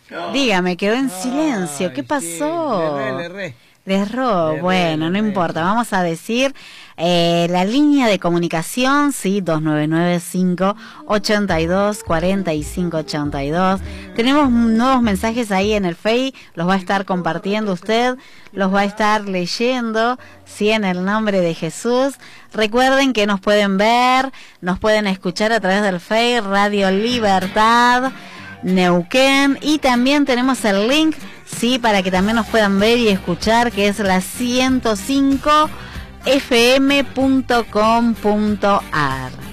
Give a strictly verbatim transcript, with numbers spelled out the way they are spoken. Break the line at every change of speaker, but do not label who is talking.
Oh.
Dígame, quedó en silencio.
Ay,
¿Qué pasó?
Sí, le erré, le erré.
Le erró.
Le erré,
Bueno,
le
no
erré.
importa. Vamos a decir eh, la línea de comunicación, sí, dos nueve nueve, cinco ocho dos, cuatro cinco ocho dos. Tenemos nuevos mensajes ahí en el Face, los va a estar compartiendo usted, los va a estar leyendo, sí, en el nombre de Jesús. Recuerden que nos pueden ver, nos pueden escuchar a través del Face, Radio Libertad Neuquén, y también tenemos el link, sí, para que también nos puedan ver y escuchar, que es la ciento cinco f m punto com punto a r.